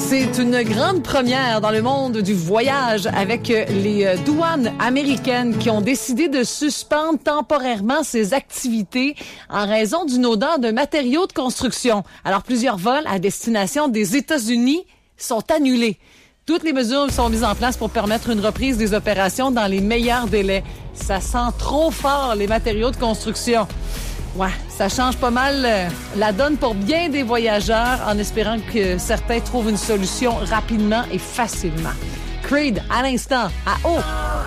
C'est une grande première dans le monde du voyage avec les douanes américaines qui ont décidé de suspendre temporairement ces activités en raison d'une odeur de matériaux de construction. Alors, plusieurs vols à destination des États-Unis sont annulés. Toutes les mesures sont mises en place pour permettre une reprise des opérations dans les meilleurs délais. Ça sent trop fort, les matériaux de construction. Ouais, ça change pas mal la donne pour bien des voyageurs en espérant que certains trouvent une solution rapidement et facilement. Creed, à l'instant, à haut.